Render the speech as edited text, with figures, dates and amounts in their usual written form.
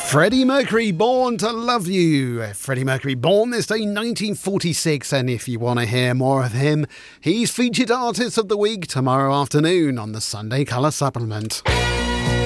Freddie Mercury, Born to Love You. Freddie Mercury, born this day 1946, and if you want to hear more of him, he's featured Artist of the Week tomorrow afternoon on the Sunday Colour Supplement.